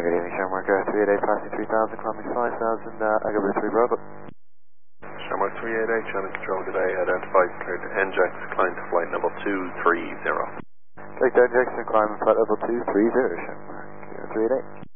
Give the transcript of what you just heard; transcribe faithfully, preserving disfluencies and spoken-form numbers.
good evening, Shamrock Air three eight eight, passing three thousand, climbing five thousand, uh, Agabus three Bravo. Shamrock three eight eight, channel control today, identified, cleared to N J A X, climb to flight level two three zero. Take to N J A X and climb flight level two three zero, Shamrock three eight eight.